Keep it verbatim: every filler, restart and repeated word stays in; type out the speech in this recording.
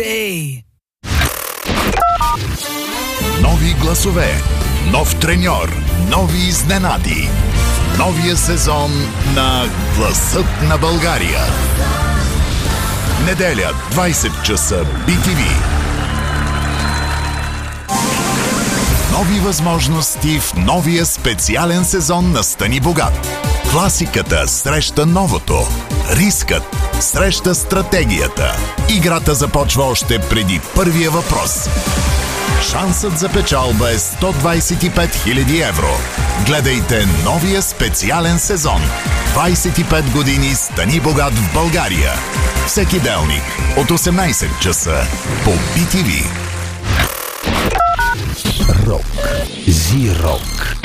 Ей! Нови гласове, нов треньор, нови изненади. Новия сезон на Гласът на България. Неделя, двайсет часа, Би Ти Ви. Нови възможности в новия специален сезон на Стани богат. Класиката среща новото. Рискът среща стратегията. Играта започва още преди първия въпрос. Шансът за печалба е сто двайсет и пет хиляди евро. Гледайте новия специален сезон. двайсет и пет години Стани богат в България. Всеки делник от осемнайсет часа по Би Ти Ви. Рок. Зи-рок.